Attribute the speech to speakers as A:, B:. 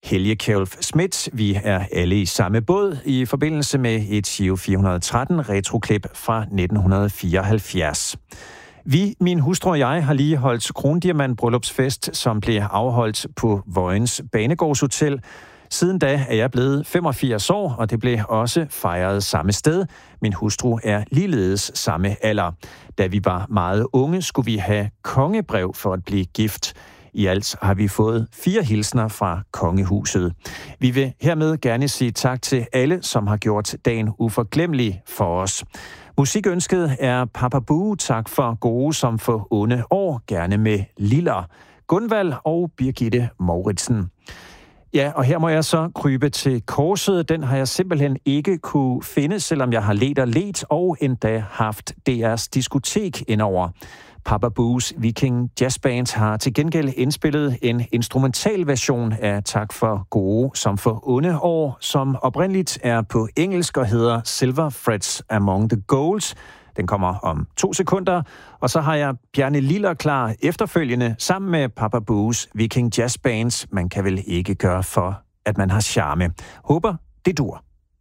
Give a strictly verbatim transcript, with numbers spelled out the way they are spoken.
A: Helge Kjølf Schmidt. Vi er alle i samme båd i forbindelse med et Giro fire hundrede og tretten retroklip fra nitten fireoghalvfjerds. Vi, min hustru og jeg, har lige holdt krondiamant bryllupsfest, som blev afholdt på Vojens Banegårdshotel. Siden da er jeg blevet femogfirs år, og det blev også fejret samme sted. Min hustru er ligeledes samme alder. Da vi var meget unge, skulle vi have kongebrev for at blive gift. I alt har vi fået fire hilsner fra kongehuset. Vi vil hermed gerne sige tak til alle, som har gjort dagen uforglemmelig for os. Musikønsket er Papa Bue, tak for gode som for onde år, gerne med Liller, Gunvald og Birgitte Mouritsen. Ja, og her må jeg så krybe til korset. Den har jeg simpelthen ikke kunne finde, selvom jeg har ledt og ledt og endda haft D R's diskotek indover. Papa Bues Viking Jazz Band har til gengæld indspillet en instrumental version af Tak for gode som for onde år, som oprindeligt er på engelsk og hedder Silver Threads Among the Golds. Den kommer om to sekunder, og så har jeg Bjarne Liller klar efterfølgende sammen med Papa Bues Viking Jazz Band. Man kan vel ikke gøre for, at man har charme. Håber, det dur.